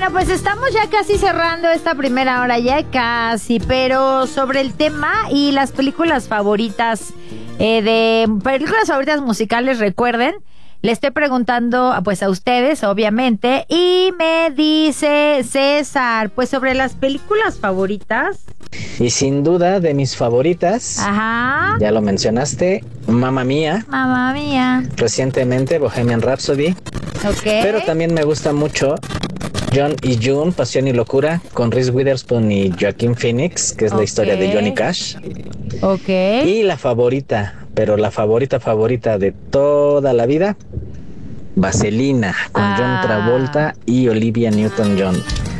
Bueno, pues estamos ya casi cerrando esta primera hora, ya casi, pero sobre el tema y las películas favoritas, de películas favoritas musicales, recuerden, le estoy preguntando pues a ustedes, obviamente, y me dice César, pues sobre las películas favoritas. Y sin duda de mis favoritas, Ajá. ya lo mencionaste, Mamma Mía, Mamma Mía. recientemente Bohemian Rhapsody, Ok. pero también me gusta mucho John y June, Pasión y Locura, con Reese Witherspoon y Joaquin Phoenix, que es la historia de Johnny Cash. Ok. Y la favorita, pero la favorita de toda la vida, Vaselina, con John Travolta y Olivia Newton-John.